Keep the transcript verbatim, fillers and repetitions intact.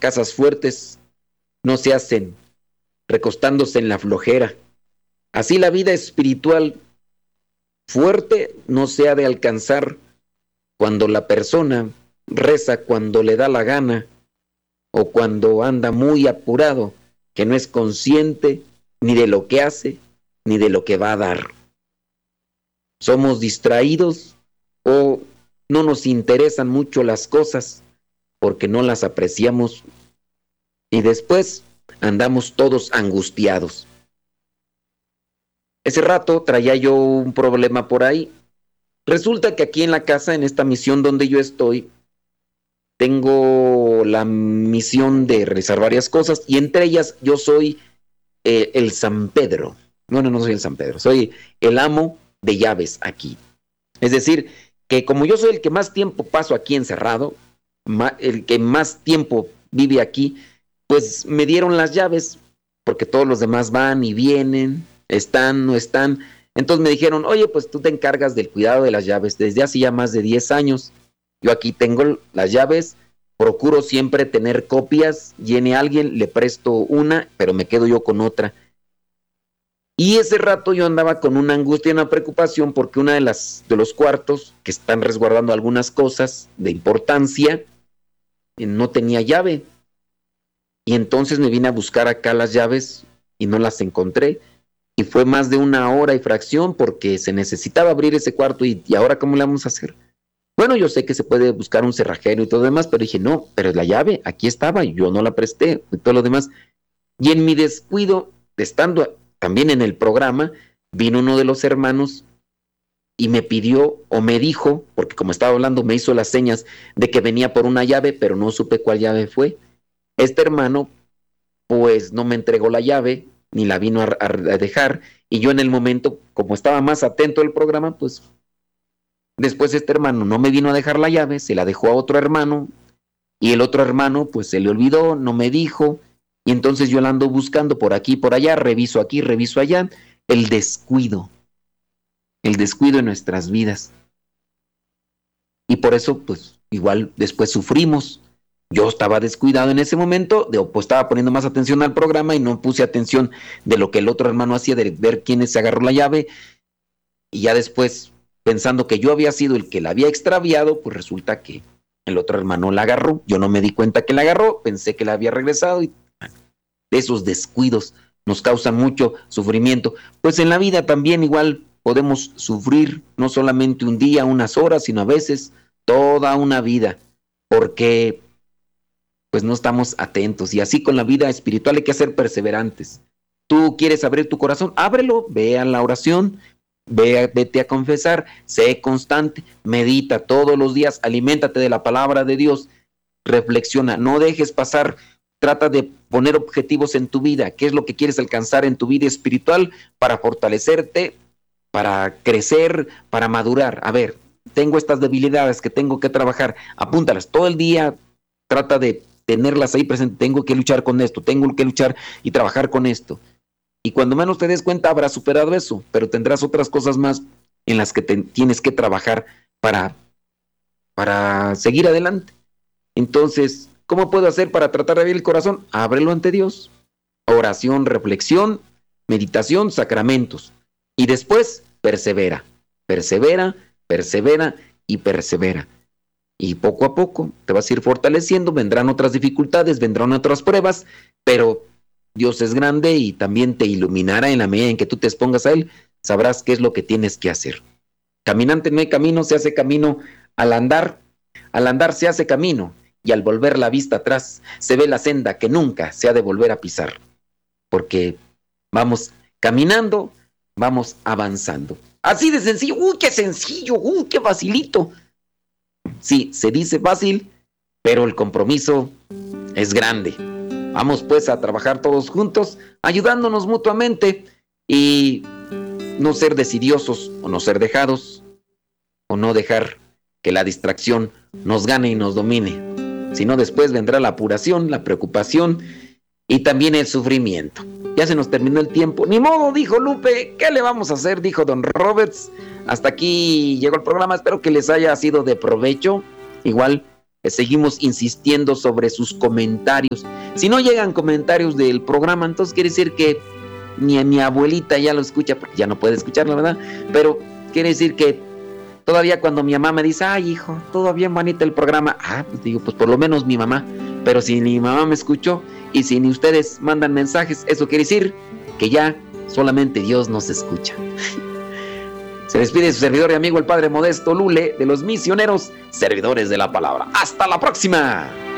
casas fuertes no se hacen recostándose en la flojera. Así la vida espiritual fuerte no se ha de alcanzar cuando la persona reza cuando le da la gana o cuando anda muy apurado, que no es consciente ni de lo que hace ni de lo que va a dar. Somos distraídos o no nos interesan mucho las cosas porque no las apreciamos y después andamos todos angustiados. Ese rato traía yo un problema por ahí. Resulta que aquí en la casa, en esta misión donde yo estoy, tengo la misión de realizar varias cosas y entre ellas yo soy eh, el San Pedro. No, no, no soy el San Pedro, soy el amo de llaves aquí. Es decir, que como yo soy el que más tiempo paso aquí encerrado, ma- el que más tiempo vive aquí, pues me dieron las llaves, porque todos los demás van y vienen, están, no están. Entonces me dijeron, oye, pues tú te encargas del cuidado de las llaves desde hace ya más de diez años. Yo aquí tengo las llaves, procuro siempre tener copias, viene alguien, le presto una, pero me quedo yo con otra. Y ese rato yo andaba con una angustia y una preocupación porque una de las de los cuartos que están resguardando algunas cosas de importancia eh, no tenía llave. Y entonces me vine a buscar acá las llaves y no las encontré. Y fue más de una hora y fracción porque se necesitaba abrir ese cuarto y, y ahora ¿cómo le vamos a hacer? Bueno, yo sé que se puede buscar un cerrajero y todo lo demás, pero dije, no, pero la llave aquí estaba y yo no la presté y todo lo demás. Y en mi descuido, estando también en el programa, vino uno de los hermanos y me pidió o me dijo, porque como estaba hablando me hizo las señas de que venía por una llave, pero no supe cuál llave fue. Este hermano pues no me entregó la llave, ni la vino a, a dejar, y yo en el momento, como estaba más atento al programa, pues después este hermano no me vino a dejar la llave, se la dejó a otro hermano, y el otro hermano pues se le olvidó, no me dijo, y entonces yo la ando buscando por aquí, por allá, reviso aquí, reviso allá, el descuido, el descuido en nuestras vidas. Y por eso pues igual después sufrimos. Yo estaba descuidado en ese momento, de, pues estaba poniendo más atención al programa y no puse atención de lo que el otro hermano hacía, de ver quién se agarró la llave. Y ya después, pensando que yo había sido el que la había extraviado, pues resulta que el otro hermano la agarró. Yo no me di cuenta que la agarró, pensé que la había regresado y esos descuidos nos causan mucho sufrimiento. Pues en la vida también igual podemos sufrir, no solamente un día, unas horas, sino a veces toda una vida, porque pues no estamos atentos. Y así con la vida espiritual hay que ser perseverantes. Tú quieres abrir tu corazón, ábrelo, ve a la oración, ve, vete a confesar, sé constante, medita todos los días, aliméntate de la palabra de Dios, reflexiona, no dejes pasar, trata de poner objetivos en tu vida, qué es lo que quieres alcanzar en tu vida espiritual para fortalecerte, para crecer, para madurar. A ver, tengo estas debilidades que tengo que trabajar, apúntalas todo el día, trata de tenerlas ahí presentes, tengo que luchar con esto, tengo que luchar y trabajar con esto. Y cuando menos te des cuenta habrás superado eso, pero tendrás otras cosas más en las que te tienes que trabajar para, para seguir adelante. Entonces, ¿cómo puedo hacer para tratar de abrir el corazón? Ábrelo ante Dios. Oración, reflexión, meditación, sacramentos. Y después, persevera, persevera, persevera y persevera. Y poco a poco te vas a ir fortaleciendo, vendrán otras dificultades, vendrán otras pruebas, pero Dios es grande y también te iluminará en la medida en que tú te expongas a Él, sabrás qué es lo que tienes que hacer. Caminante no hay camino, se hace camino al andar, al andar se hace camino, y al volver la vista atrás, se ve la senda que nunca se ha de volver a pisar, porque vamos caminando, vamos avanzando. Así de sencillo, ¡uy, qué sencillo! ¡Uy, qué facilito! Sí, se dice fácil, pero el compromiso es grande. Vamos pues a trabajar todos juntos, ayudándonos mutuamente y no ser decidiosos o no ser dejados, o no dejar que la distracción nos gane y nos domine. Si no, después vendrá la apuración, la preocupación y también el sufrimiento. Ya se nos terminó el tiempo. Ni modo, dijo Lupe, ¿qué le vamos a hacer? Dijo don Roberts. Hasta aquí llegó el programa, espero que les haya sido de provecho. Igual eh, seguimos insistiendo sobre sus comentarios. Si no llegan comentarios del programa, entonces quiere decir que ni mi abuelita ya lo escucha, porque ya no puede escucharlo, ¿verdad? Pero quiere decir que todavía cuando mi mamá me dice, ay hijo, todo bien bonito el programa, ah, pues digo, pues por lo menos mi mamá. Pero si ni mi mamá me escuchó y si ni ustedes mandan mensajes, eso quiere decir que ya solamente Dios nos escucha. Se despide su servidor y amigo el Padre Modesto Lule, de los misioneros servidores de la palabra. ¡Hasta la próxima!